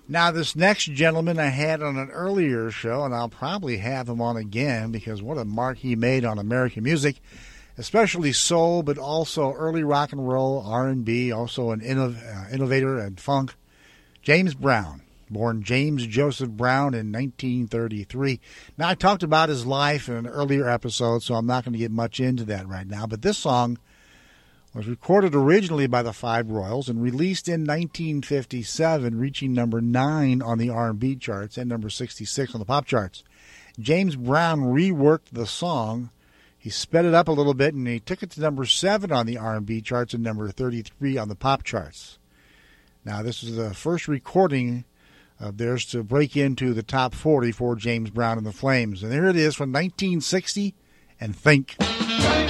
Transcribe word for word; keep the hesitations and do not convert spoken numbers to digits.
Now, this next gentleman I had on an earlier show, and I'll probably have him on again because what a mark he made on American music, especially soul, but also early rock and roll, R and B, also an innov- uh, innovator and funk. James Brown, born James Joseph Brown in nineteen thirty-three. Now, I talked about his life in an earlier episode, so I'm not going to get much into that right now, but this song was recorded originally by the Five Royals and released in nineteen fifty-seven, reaching number nine on the R and B charts and number sixty-six on the pop charts. James Brown reworked the song. He sped it up a little bit, and he took it to number seven on the R and B charts and number thirty-three on the pop charts. Now, this is the first recording of theirs to break into the top forty for James Brown and the Flames. And there it is from nineteen sixty, and Think.